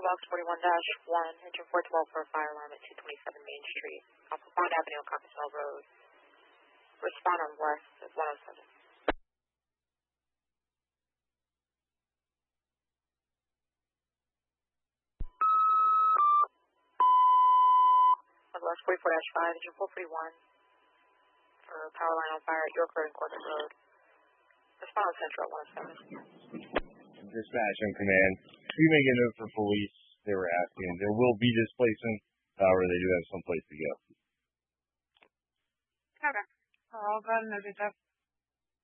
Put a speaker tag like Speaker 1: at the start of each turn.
Speaker 1: Box 41-1, engine 412 for a fire alarm at 227 Main Street, off of Bond Avenue and Coppersville Road. Respond on west at 107. West 44-5, engine 441 for a power line on fire at York Road and Corbin Road. Respond on Central at 107.
Speaker 2: Dispatch on command. We make a note for police. They were asking. There will be displacement. However, they do have some place to go.
Speaker 3: Okay. I'll go ahead and note it up.